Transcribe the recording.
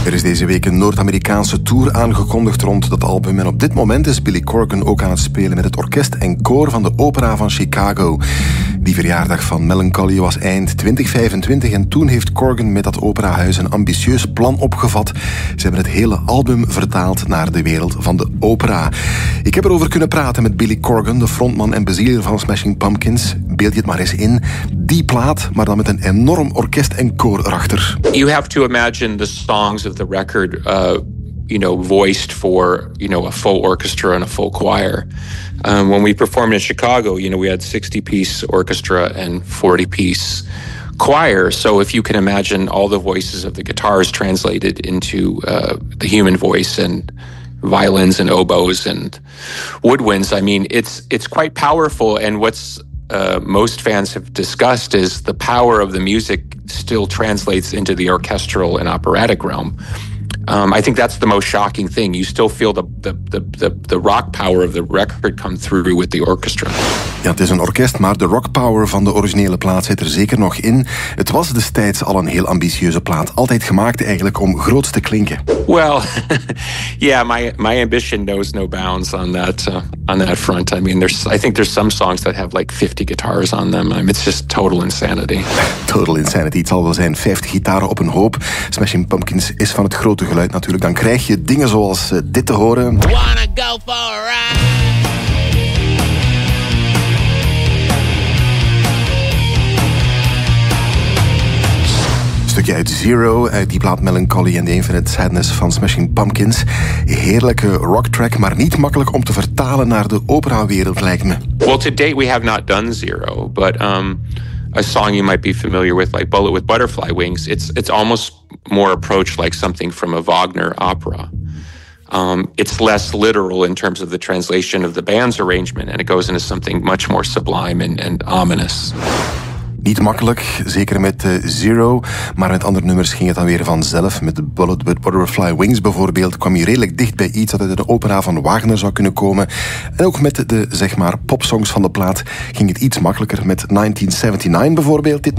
Er is deze week een Noord-Amerikaanse tour aangekondigd rond dat album. En op dit moment is Billy Corgan ook aan het spelen met het orkest en koor van de Opera van Chicago. Die verjaardag van Melancholy was eind 2025 en toen heeft Corgan met dat operahuis een ambitieus plan opgevat. Ze hebben het hele album vertaald naar de wereld van de opera. Ik heb erover kunnen praten met Billy Corgan, de frontman en bezieler van Smashing Pumpkins. Beeld je het maar eens in. Die plaat, maar dan met een enorm orkest en koor erachter. You have to imagine the songs of the record, voiced for, a full orchestra and a full choir. When we performed in Chicago, we had 60-piece orchestra and 40-piece choir. So if you can imagine all the voices of the guitars translated into the human voice and violins and oboes and woodwinds, I mean, it's quite powerful. And what's most fans have discussed is the power of the music still translates into the orchestral and operatic realm. I think that's the most shocking thing. You still feel the rock power of the record come through with the orchestra. Ja, het is een orkest, maar de rock power van de originele plaat zit er zeker nog in. Het was destijds al een heel ambitieuze plaat. Altijd gemaakt eigenlijk om groots te klinken. Well, yeah, my ambition knows no bounds on that front. I mean, I think there's some songs that have like 50 guitars on them. I mean, it's just total insanity. Total insanity. Het zal wel zijn 50 gitaren op een hoop. Smashing Pumpkins is van het grote geluid natuurlijk. Dan krijg je dingen zoals dit te horen. Wanna go for a ride? Stukje uit Zero, uit die plaat Melancholy and the Infinite Sadness van Smashing Pumpkins. Heerlijke rocktrack, maar niet makkelijk om te vertalen naar de operawereld, lijkt me. Well, to date we have not done Zero, but a song you might be familiar with, like Bullet with Butterfly Wings, it's almost more approached like something from a Wagner opera. It's less literal in terms of the translation of the band's arrangement, and it goes into something much more sublime and ominous. Niet makkelijk, zeker met Zero, maar met andere nummers ging het dan weer vanzelf. Met de Bullet with Butterfly Wings bijvoorbeeld kwam je redelijk dicht bij iets dat uit de opera van Wagner zou kunnen komen. En ook met de, zeg maar, popsongs van de plaat ging het iets makkelijker. Met 1979 bijvoorbeeld, dit